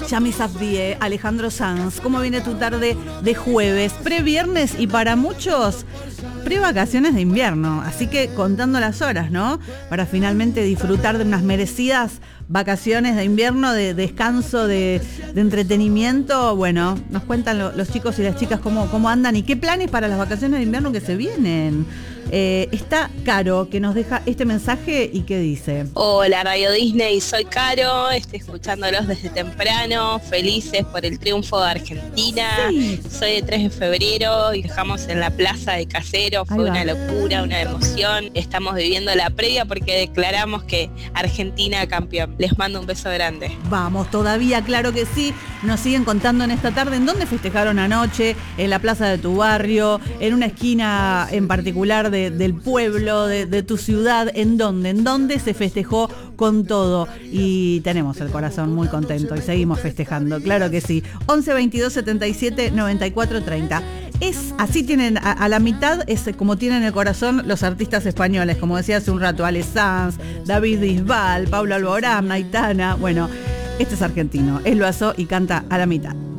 Yami Safdie, Alejandro Sanz. ¿Cómo viene tu tarde de jueves? Previernes y para muchos, prevacaciones de invierno. Así que contando las horas, ¿no? Para finalmente disfrutar de unas merecidas vacaciones de invierno, de descanso, de entretenimiento. Bueno, nos cuentan los chicos y las chicas cómo andan y qué planes para las vacaciones de invierno que se vienen. Está Caro, que nos deja este mensaje y que dice: Hola Radio Disney, soy Caro, estoy escuchándolos desde temprano, felices por el triunfo de Argentina. Sí. Soy de 3 de febrero y dejamos en la plaza de Casero, fue una locura, una emoción. Estamos viviendo la previa porque declaramos que Argentina campeón. Les mando un beso grande. Vamos, todavía, claro que sí. Nos siguen contando en esta tarde en dónde festejaron anoche, en la plaza de tu barrio, en una esquina en particular del pueblo, de tu ciudad, en dónde se festejó con todo. Y tenemos el corazón muy contento y seguimos festejando, claro que sí. 11 22 77 94 30. Así tienen a la mitad, es como tienen el corazón los artistas españoles, como decía hace un rato, Ale Sanz, David Bisbal, Pablo Alborán, Aitana. Bueno, este es argentino, es Loazó y canta a la mitad.